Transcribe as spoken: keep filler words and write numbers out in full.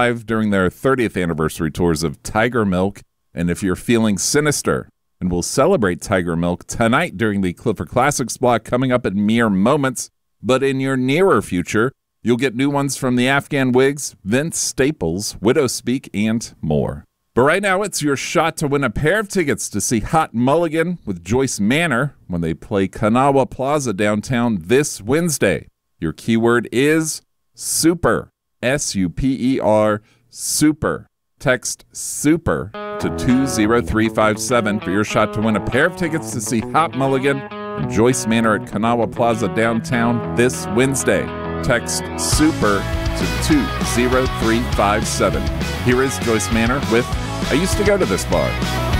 live during their thirtieth anniversary tours of Tiger Milk. And if you're feeling sinister, and we'll celebrate Tiger Milk tonight during the Clifford Classics block coming up in mere moments. But in your nearer future, you'll get new ones from the Afghan Wigs, Vince Staples, Widow Speak, and more. But right now, it's your shot to win a pair of tickets to see Hot Mulligan with Joyce Manor when they play Kanawha Plaza downtown this Wednesday. Your keyword is super, S U P E R, super. Text SUPER to two zero three five seven for your shot to win a pair of tickets to see Hot Mulligan and Joyce Manor at Kanawha Plaza downtown this Wednesday. Text SUPER to two zero three five seven. Here is Joyce Manor with I Used to Go to This Bar.